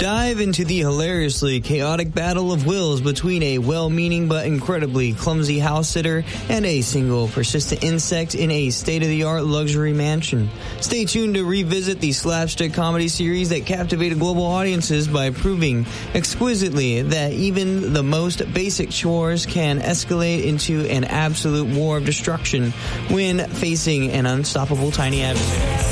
Dive into the hilariously chaotic battle of wills between a well-meaning but incredibly clumsy house sitter and a single persistent insect in a state-of-the-art luxury mansion. Stay tuned to revisit the slapstick comedy series that captivated global audiences by proving exquisitely that even the most basic chores can escalate into an absolute war of destruction when facing an unstoppable tiny adversary.